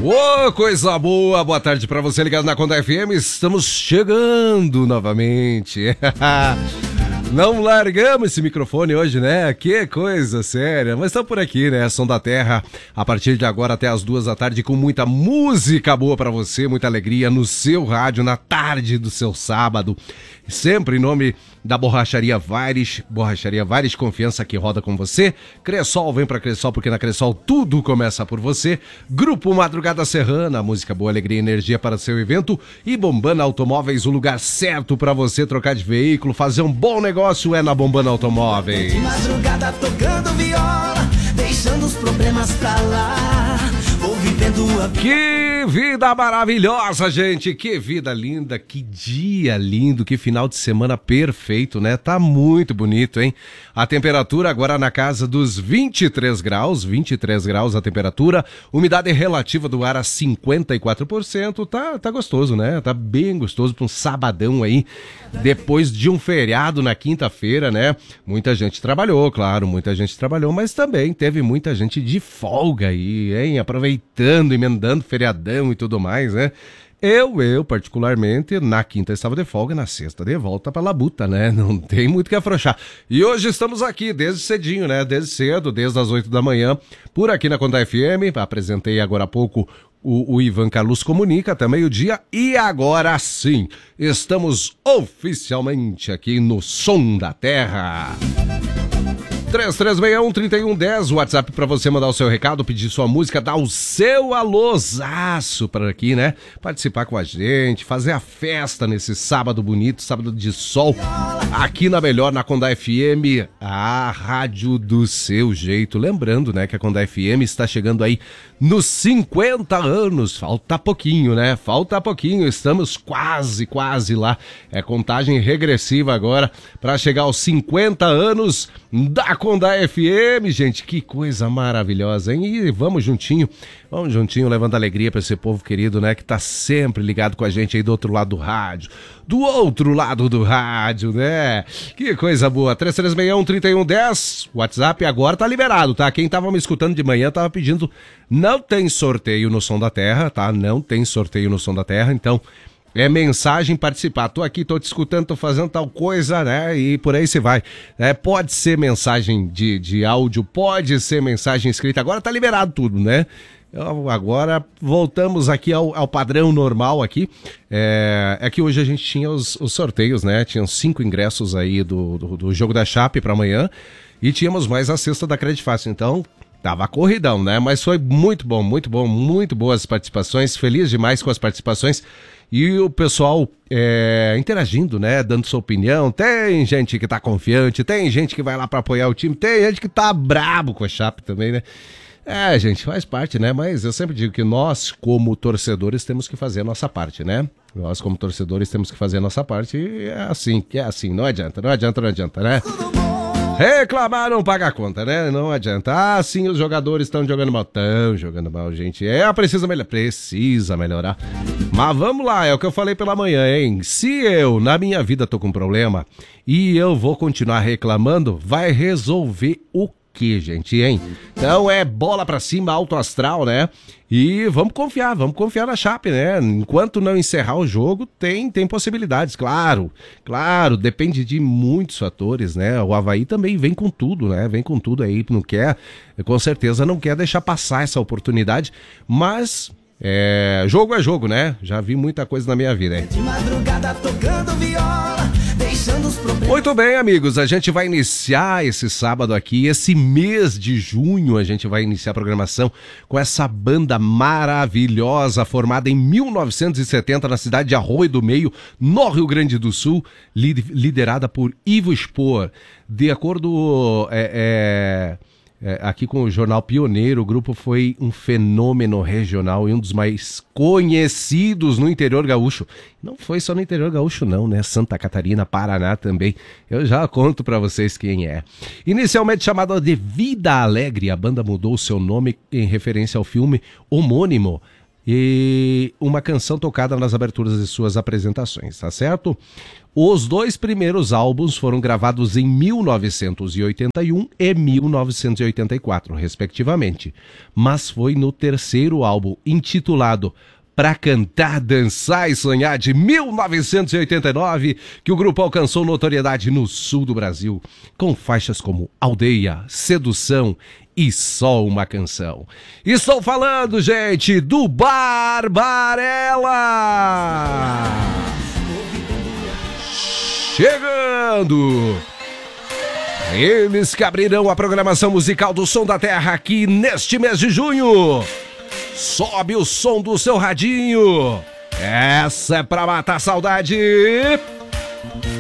Ô, coisa boa, boa tarde pra você ligado na Conda FM, estamos chegando novamente. Não largamos esse microfone hoje, né? Que coisa séria, mas estamos por aqui, né? Som da Terra, a partir de agora até as 2 da tarde, com muita música boa pra você, muita alegria no seu rádio, na tarde do seu sábado. Sempre em nome da Borracharia Vares Confiança que roda com você. Cressol, vem pra Cressol, porque na Cressol tudo começa por você. Grupo Madrugada Serrana, música boa, alegria e energia para seu evento. E Bombana Automóveis, o lugar certo pra você trocar de veículo, fazer um bom negócio é na Bombana Automóveis. De madrugada tocando viola, deixando os problemas pra lá. Vou vivendo a vida. Que vida maravilhosa, gente! Que vida linda, que dia lindo, que final de semana perfeito, né? Tá muito bonito, hein? A temperatura agora na casa dos 23 graus a temperatura, umidade relativa do ar a 54%, tá gostoso, né? Tá bem gostoso pra um sabadão aí, depois de um feriado na quinta-feira, né? Muita gente trabalhou, claro, mas também teve muita gente de folga aí, hein? Aproveitando, emendando feriadão e tudo mais, né? Eu, particularmente, na quinta estava de folga, na sexta de volta pra labuta, né? Não tem muito que afrouxar. E hoje estamos aqui, desde cedinho, né? Desde cedo, desde as 8 da manhã, por aqui na Conda FM. Apresentei agora há pouco o Ivan Carlos Comunica, até meio-dia. E agora sim, estamos oficialmente aqui no Som da Terra. 3361-3110, WhatsApp pra você mandar o seu recado, pedir sua música, dar o seu alôzaço para aqui, né? Participar com a gente, fazer a festa nesse sábado bonito, sábado de sol, aqui na melhor, na Conda FM, a rádio do seu jeito. Lembrando, né, que a Conda FM está chegando aí nos 50 anos, falta pouquinho, né? Falta pouquinho, estamos quase lá. É contagem regressiva agora para chegar aos 50 anos da Conda FM, gente, que coisa maravilhosa, hein? E vamos juntinho levando alegria para esse povo querido, né, que tá sempre ligado com a gente aí do outro lado do rádio, né? Que coisa boa. 3361-3110, WhatsApp agora tá liberado, tá? Quem tava me escutando de manhã tava pedindo, não tem sorteio no Som da Terra, tá? Não tem sorteio no Som da Terra, então é mensagem, participar. Tô aqui, tô te escutando, tô fazendo tal coisa, né? E por aí você vai. Pode ser mensagem de áudio, pode ser mensagem escrita. Agora tá liberado tudo, né? Agora voltamos aqui ao padrão normal aqui. É que hoje a gente tinha os sorteios, né? Tinham 5 ingressos aí do jogo da Chape para amanhã. E tínhamos mais a cesta da Credit Fácil. Então, tava corridão, né? Mas foi muito boas as participações. Feliz demais com as participações. E o pessoal interagindo, né? Dando sua opinião. Tem gente que tá confiante, tem gente que vai lá pra apoiar o time, tem gente que tá brabo com a Chape também, né? Gente, faz parte, né? Mas eu sempre digo que nós, como torcedores, temos que fazer a nossa parte, né? Nós, como torcedores, temos que fazer a nossa parte e é assim. Não adianta, né? Reclamar não paga a conta, né? Não adianta. Sim, os jogadores estão jogando mal, gente. Precisa melhorar. Mas vamos lá, é o que eu falei pela manhã, hein? Se eu, na minha vida, tô com um problema e eu vou continuar reclamando, vai resolver o quê, gente, hein? Então é bola pra cima, alto astral, né? E vamos confiar na Chape, né? Enquanto não encerrar o jogo, tem possibilidades, claro, depende de muitos fatores, né? O Avaí também vem com tudo, né? Vem com tudo aí, com certeza não quer deixar passar essa oportunidade, mas jogo é jogo, né? Já vi muita coisa na minha vida, hein? De madrugada tocando viola, deixando os problemas. Muito bem, amigos, a gente vai iniciar esse sábado aqui, esse mês de junho, a gente vai iniciar a programação com essa banda maravilhosa, formada em 1970 na cidade de Arroio do Meio, no Rio Grande do Sul, liderada por Ivo Spor. De acordo aqui com o jornal Pioneiro, o grupo foi um fenômeno regional e um dos mais conhecidos no interior gaúcho. Não foi só no interior gaúcho não, né? Santa Catarina, Paraná também. Eu já conto pra vocês quem é. Inicialmente chamada de Vida Alegre, a banda mudou seu nome em referência ao filme homônimo e uma canção tocada nas aberturas de suas apresentações, tá certo? Os 2 primeiros álbuns foram gravados em 1981 e 1984, respectivamente. Mas foi no terceiro álbum, intitulado Pra Cantar, Dançar e Sonhar, de 1989, que o grupo alcançou notoriedade no sul do Brasil, com faixas como Aldeia, Sedução e Só Uma Canção. Estou falando, gente, do Barbarella! Chegando! Eles que abrirão a programação musical do Som da Terra aqui neste mês de junho. Sobe o som do seu radinho. Essa é pra matar a saudade.